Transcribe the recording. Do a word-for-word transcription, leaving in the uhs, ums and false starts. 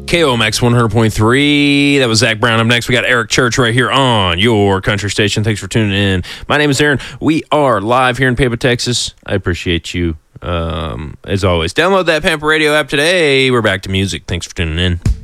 K O M X one hundred point three. That was Zach Brown. Up next, we got Eric Church right here on your country station. Thanks for tuning in. My name is Aaron. We are live here in Pampa, Texas. I appreciate you, um, as always. Download that Pampa Radio app today. We're back to music. Thanks for tuning in.